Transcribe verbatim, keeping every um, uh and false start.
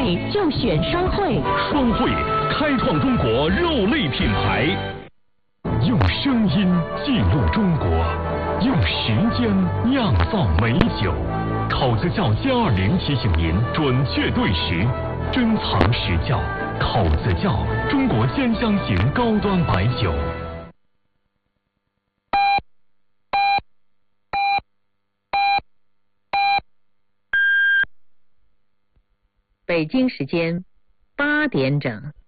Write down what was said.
味就选双汇。 双汇开创中国肉类品牌，用声音记录中国，用时间酿造美酒。烤子窖歼二零提醒您准确对时，珍藏实窖。烤子窖，中国鲜香型高端白酒。 北京时间八点整。